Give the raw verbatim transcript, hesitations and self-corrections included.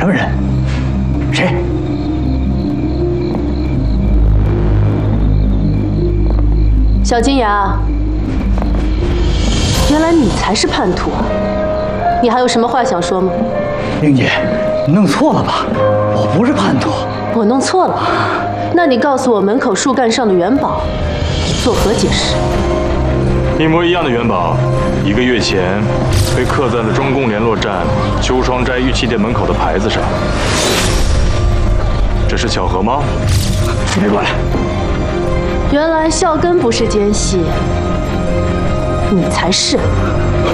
什么人？谁？ 小金牙，原来你才是叛徒啊！你还有什么话想说吗？ 玲姐，你弄错了吧？我不是叛徒。 我弄错了？那你告诉我门口树干上的元宝，作何解释？ 一模一样的元宝，一个月前被刻在了中共联络站秋霜斋玉器店门口的牌子上。这是巧合吗？ 你别过来！ 原来笑根不是奸细，你才是。